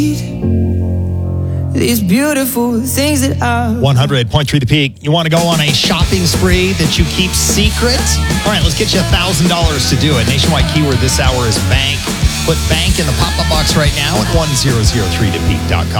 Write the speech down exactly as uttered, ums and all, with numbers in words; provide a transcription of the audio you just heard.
These beautiful things that I... one hundred point three The Peak. You want to go on a shopping spree that you keep secret? All right, let's get you one thousand dollars to do it. Nationwide keyword this hour is bank. Put bank in the pop-up box right now at one thousand three the peak dot com.